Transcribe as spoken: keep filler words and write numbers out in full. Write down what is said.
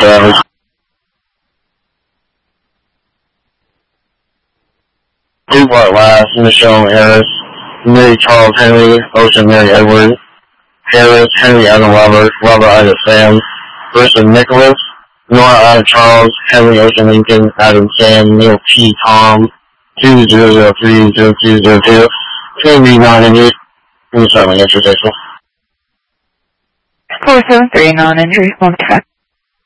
Travis. Newport Last, Michelle Harris, Mary Charles Henry, Ocean Mary Edward, Harris, Henry Adam Robert, Robert Ida Sam, Richard Nicholas, Nora Ida Charles, Henry Ocean Lincoln, Adam Sam, Neil P. Tom, two zero zero three zero two zero two, K B nine hundred, and sorry, my introduction. four seven three, non-injury, contact.